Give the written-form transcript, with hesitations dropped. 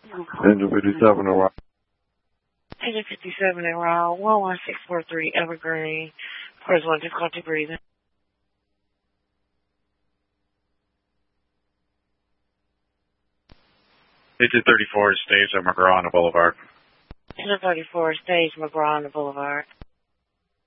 Engine 57 around. Engine 57 around 11643 Evergreen. First one, difficulty breathing. Engine 34 stage at McGraw on the Boulevard. Engine 34 stage McGraw on the Boulevard.